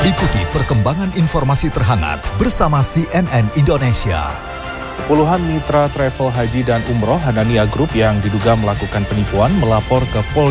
Ikuti perkembangan informasi terhangat bersama CNN Indonesia. Puluhan mitra travel haji dan umroh Hanania Group yang diduga melakukan penipuan melapor ke Polda